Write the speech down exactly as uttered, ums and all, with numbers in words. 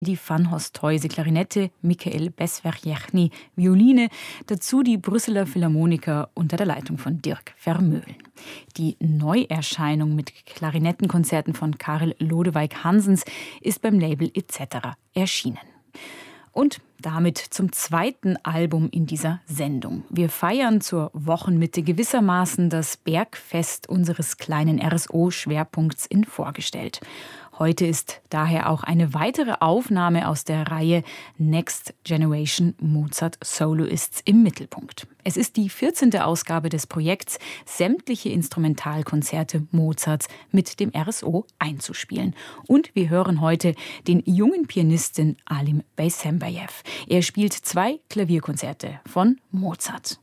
die Van-Horst-Heuse Klarinette, Michael Besverjechny Violine, dazu die Brüsseler Philharmoniker unter der Leitung von Dirk Vermeulen. Die Neuerscheinung mit Klarinettenkonzerten von Karel Lodewijk-Hansens ist beim Label et cetera erschienen. Und damit zum zweiten Album in dieser Sendung. Wir feiern zur Wochenmitte gewissermaßen das Bergfest unseres kleinen R S O-Schwerpunkts in Vorgestellt. Heute ist daher auch eine weitere Aufnahme aus der Reihe Next Generation Mozart Soloists im Mittelpunkt. Es ist die vierzehnte Ausgabe des Projekts, sämtliche Instrumentalkonzerte Mozarts mit dem R S O einzuspielen. Und wir hören heute den jungen Pianisten Alim Beysenbayev. Er spielt zwei Klavierkonzerte von Mozart.